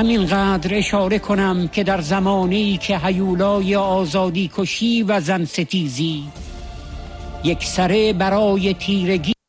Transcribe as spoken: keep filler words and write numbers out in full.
همینقدر اشاره کنم که در زمانه‌ای که هیولای آزادی کشی و زن ستیزی یک سره برای تیرگی